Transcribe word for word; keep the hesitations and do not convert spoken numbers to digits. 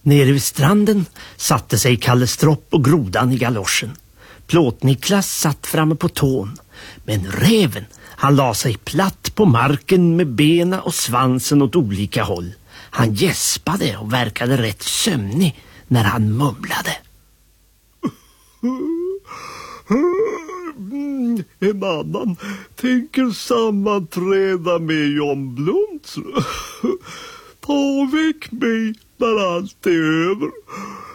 Nere vid stranden satte sig Kalle Stropp och Grodan i galoschen. Plåt-Niklas satt framme på tån. Men räven, han la sig platt på marken med bena och svansen åt olika håll. Han gäspade och verkade rätt sömnig när han mumlade. En annan tänker sammanträda med John Blunt. Ta väck mig när allt är över.